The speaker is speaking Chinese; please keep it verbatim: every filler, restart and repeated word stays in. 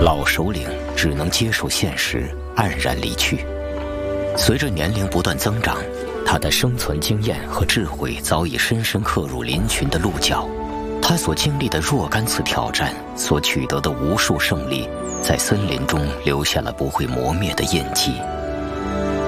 老首领只能接受现实，黯然离去。随着年龄不断增长，他的生存经验和智慧早已深深刻入林群的鹿角。他所经历的若干次挑战，所取得的无数胜利，在森林中留下了不会磨灭的印记。